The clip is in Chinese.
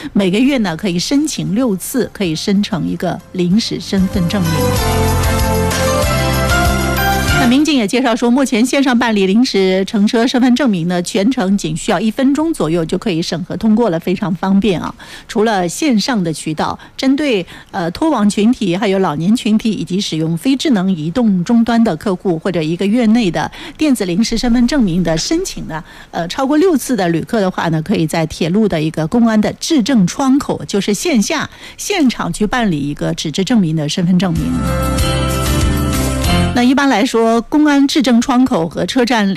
每个月呢可以申请6次，可以生成一个临时身份证明。那民警也介绍说，目前线上办理临时乘车身份证明呢，全程仅需要1分钟左右就可以审核通过了，非常方便啊。除了线上的渠道，针对脱网群体、还有老年群体以及使用非智能移动终端的客户，或者1个月内的电子临时身份证明的申请呢，超过6次的旅客的话呢，可以在铁路的一个公安的质证窗口，就是线下现场去办理一个纸质证明的身份证明。那一般来说，公安质证窗口和车站